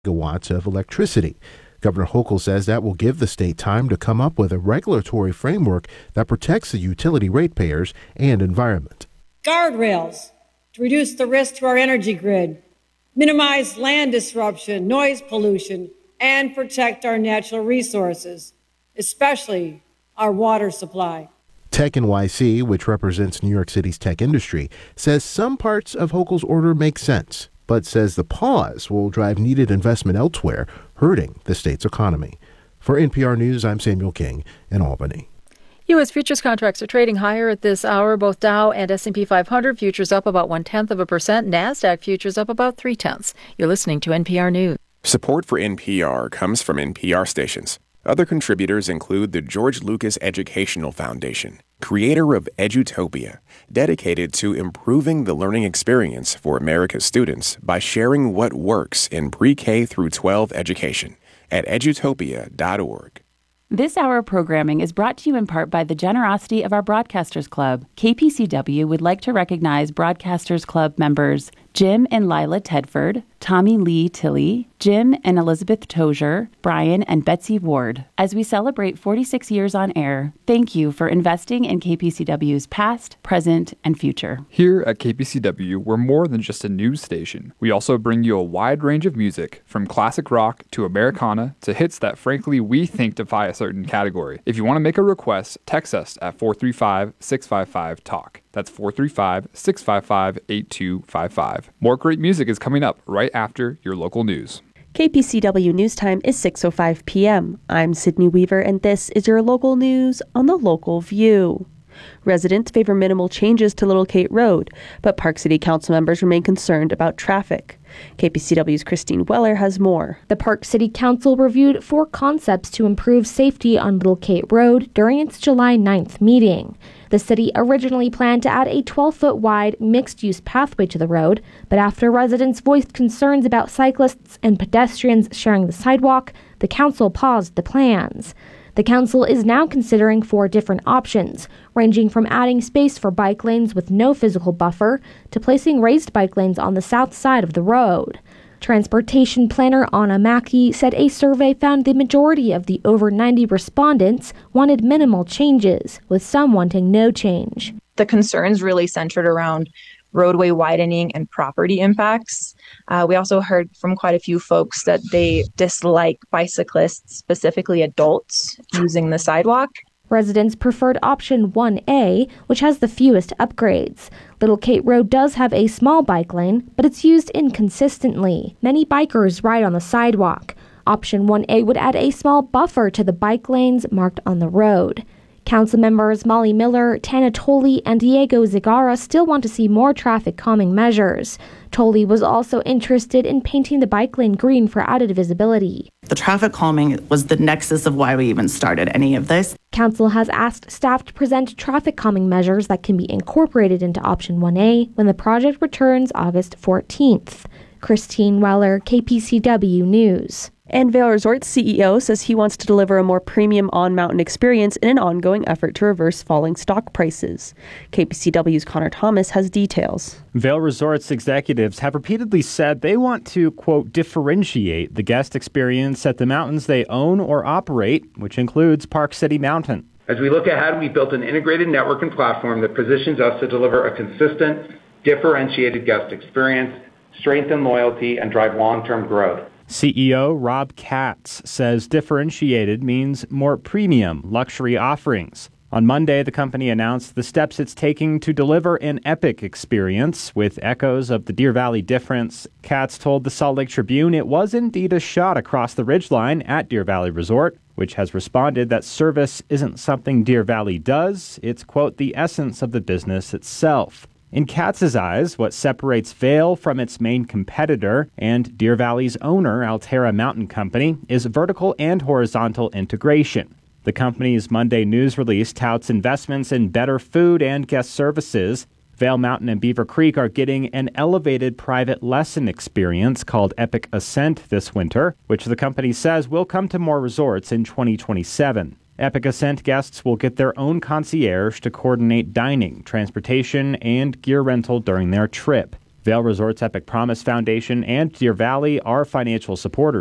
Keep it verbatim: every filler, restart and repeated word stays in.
gigawatts of electricity. Governor Hochul says that will give the state time to come up with a regulatory framework that protects the utility ratepayers and environment. Guardrails to reduce the risk to our energy grid, minimize land disruption, noise pollution, and protect our natural resources, especially our water supply. Tech N Y C, which represents New York City's tech industry, says some parts of Hochul's order make sense, but says the pause will drive needed investment elsewhere, hurting the state's economy. For N P R News, I'm Samuel King in Albany. U S futures contracts are trading higher at this hour. Both Dow and S and P five hundred futures up about one-tenth of a percent. NASDAQ futures up about three-tenths. You're listening to N P R News. Support for N P R comes from N P R stations. Other contributors include the George Lucas Educational Foundation, creator of Edutopia, dedicated to improving the learning experience for America's students by sharing what works in pre-K through twelve education at edutopia dot org. This hour of programming is brought to you in part by the generosity of our Broadcasters Club. K P C W would like to recognize Broadcasters Club members Jim and Lila Tedford, Tommy Lee Tilley, Jim and Elizabeth Tozier, Brian and Betsy Ward. As we celebrate forty-six years on air, thank you for investing in K P C W's past, present, and future. Here at K P C W, we're more than just a news station. We also bring you a wide range of music, from classic rock to Americana to hits that frankly we think defy a certain category. If you want to make a request, text us at four three five, six five five, talk. That's four three five, six five five, eight two five five. More great music is coming up right after your local news. K P C W News Time is six oh five p.m. I'm Sydney Weaver, and this is your local news on the Local View. Residents favor minimal changes to Little Kate Road, but Park City Council members remain concerned about traffic. K P C W's Christine Weller has more. The Park City Council reviewed four concepts to improve safety on Little Kate Road during its July ninth meeting. The city originally planned to add a twelve-foot wide mixed-use pathway to the road, but after residents voiced concerns about cyclists and pedestrians sharing the sidewalk, the council paused the plans. The council is now considering four different options, ranging from adding space for bike lanes with no physical buffer to placing raised bike lanes on the south side of the road. Transportation planner Anna Mackey said a survey found the majority of the over ninety respondents wanted minimal changes, with some wanting no change. The concerns really centered around roadway widening and property impacts. Uh, we also heard from quite a few folks that they dislike bicyclists, specifically adults, using the sidewalk. Residents preferred option one A, which has the fewest upgrades. Little Kate Road does have a small bike lane, but it's used inconsistently. Many bikers ride on the sidewalk. Option one A would add a small buffer to the bike lanes marked on the road. Council members Molly Miller, Tana Tolley, and Diego Zigara still want to see more traffic calming measures. Tolley was also interested in painting the bike lane green for added visibility. The traffic calming was the nexus of why we even started any of this. Council has asked staff to present traffic calming measures that can be incorporated into option one A when the project returns August fourteenth. Christine Weller, K P C W News. And Vail Resorts C E O says he wants to deliver a more premium on-mountain experience in an ongoing effort to reverse falling stock prices. K P C W's Connor Thomas has details. Vail Resorts executives have repeatedly said they want to, quote, differentiate the guest experience at the mountains they own or operate, which includes Park City Mountain. As we look ahead, we built an integrated network and platform that positions us to deliver a consistent, differentiated guest experience, strengthen loyalty, and drive long-term growth. C E O Rob Katz says differentiated means more premium luxury offerings. On Monday, the company announced the steps it's taking to deliver an epic experience with echoes of the Deer Valley difference. Katz told the Salt Lake Tribune it was indeed a shot across the ridgeline at Deer Valley Resort, which has responded that service isn't something Deer Valley does. It's, quote, the essence of the business itself. In Katz's eyes, what separates Vail from its main competitor and Deer Valley's owner, Alterra Mountain Company, is vertical and horizontal integration. The company's Monday news release touts investments in better food and guest services. Vail Mountain and Beaver Creek are getting an elevated private lesson experience called Epic Ascent this winter, which the company says will come to more resorts in twenty twenty-seven. Epic Ascent guests will get their own concierge to coordinate dining, transportation, and gear rental during their trip. Vail Resorts Epic Promise Foundation and Deer Valley are financial supporters.